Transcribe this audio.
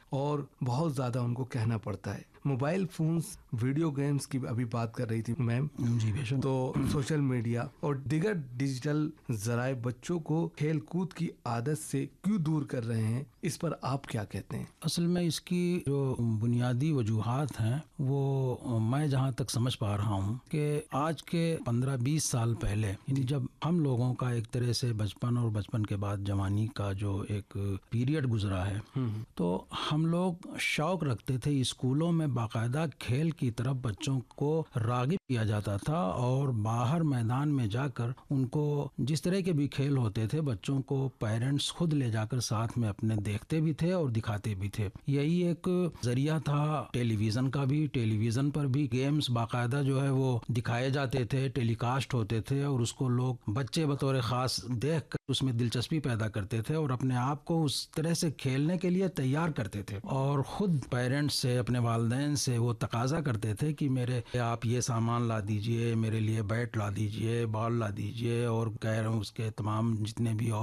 اور بہت زیادہ ان کو کہنا پڑتا ہے. موبائل فونز، ویڈیو گیمز کی ابھی بات کر رہی تھی میم. جی بے شک. تو سوشل میڈیا اور دیگر ڈیجیٹل ذرائع بچوں کو کھیل کود کی عادت سے کیوں دور کر رہے ہیں، اس پر آپ کیا کہتے ہیں؟ اصل میں اس کی جو بنیادی وجوہات ہیں وہ میں جہاں تک سمجھ پا رہا ہوں کہ آج کے 15-20 سال پہلے، یعنی جب ہم لوگوں کا ایک طرح سے بچپن اور بچپن کے بعد جوانی کا جو ایک پیریڈ گزرا ہے، تو ہم لوگ شوق رکھتے تھے. اسکولوں میں باقاعدہ کھیل کی طرف بچوں کو راغب کیا جاتا تھا اور باہر میدان میں جا کر ان کو جس طرح کے بھی کھیل ہوتے تھے بچوں کو پیرنٹس خود لے جا کر ساتھ میں اپنے دیکھتے بھی تھے اور دکھاتے بھی تھے. یہی ایک ذریعہ تھا ٹیلی ویژن کا بھی. ٹیلی ویژن پر بھی گیمز باقاعدہ جو ہے وہ دکھائے جاتے تھے، ٹیلی کاسٹ ہوتے تھے اور اس کو لوگ بچے بطور خاص دیکھ کر اس میں دلچسپی پیدا کرتے تھے اور اپنے آپ کو اس طرح سے کھیلنے کے لیے تیار کرتے تھے اور خود پیرنٹس سے، اپنے والدین سے وہ تقاضا کرتے تھے کہ میرے آپ یہ سامان لا دیجئے، میرے لیے بیٹ لا دیجئے، بال لا دیجئے اور غیر اس کے تمام جتنے بھی اور